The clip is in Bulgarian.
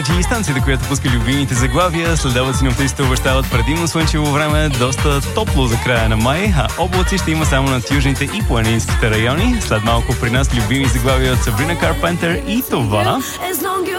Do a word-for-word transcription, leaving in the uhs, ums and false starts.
И станцията, която пуска любимите заглавия, следоват синоптиците обещават предимно слънчево време, доста топло за края на май, а облаци ще има само над южните и планинските райони. След малко при нас любими заглавия от Сабрина Карпентър и това...